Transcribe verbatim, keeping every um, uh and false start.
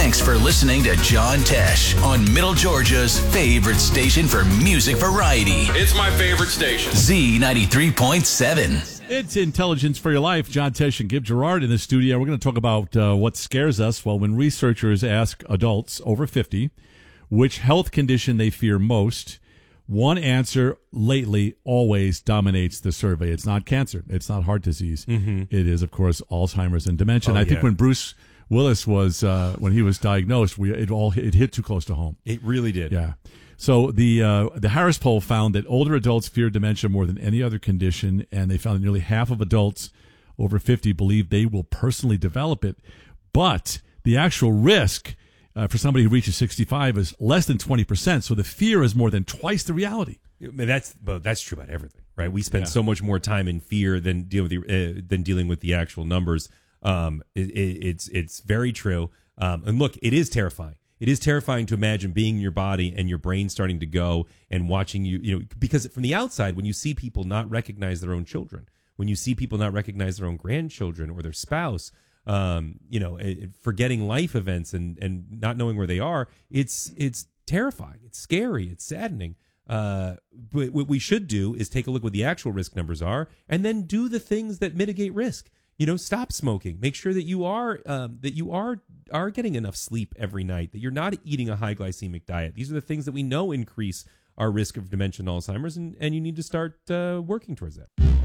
Thanks for listening to John Tesh on Middle Georgia's favorite station for music variety. It's my favorite station. Z ninety-three point seven. It's Intelligence for Your Life. John Tesh and Gib Gerard in the studio. We're going to talk about uh, what scares us. Well, when researchers ask adults over fifty which health condition they fear most, one answer lately always dominates the survey. It's not cancer. It's not heart disease. Mm-hmm. It is, of course, Alzheimer's and dementia. Oh, and I think yeah. when Bruce Willis was, uh, when he was diagnosed, we, it all it hit too close to home. It really did. Yeah. So the uh, the Harris poll found that older adults fear dementia more than any other condition, and they found that nearly half of adults over fifty believe they will personally develop it. But the actual risk uh, for somebody who reaches sixty-five is less than twenty percent. So the fear is more than twice the reality. I mean, that's well, that's true about everything, right? We spend Yeah. so much more time in fear than deal with the, uh, than dealing with the actual numbers. Um, it, it, it's it's very true. Um, and look, it is terrifying. It is terrifying to imagine being in your body and your brain starting to go and watching you, you know, because from the outside, when you see people not recognize their own children, when you see people not recognize their own grandchildren or their spouse, um, you know, it, forgetting life events and, and not knowing where they are, it's, it's terrifying. It's scary. It's saddening. Uh, but what we should do is take a look what the actual risk numbers are and then do the things that mitigate risk. You know, stop smoking. Make sure that you are um, that you are are getting enough sleep every night. That you're not eating a high glycemic diet. These are the things that we know increase our risk of dementia and Alzheimer's, and, and you need to start uh, working towards that.